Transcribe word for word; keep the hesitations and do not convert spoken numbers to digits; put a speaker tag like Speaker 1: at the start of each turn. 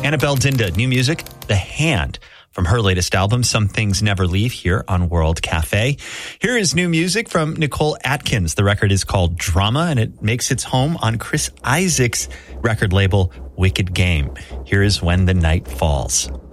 Speaker 1: Annabelle Dinda, new music, The Hand, from her latest album, Some Things Never Leave, here on World Cafe. Here is new music from Nicole Atkins. The record is called Drama, and it makes its home on Chris Isaak's record label, Wicked Game. Here is When the Night Falls.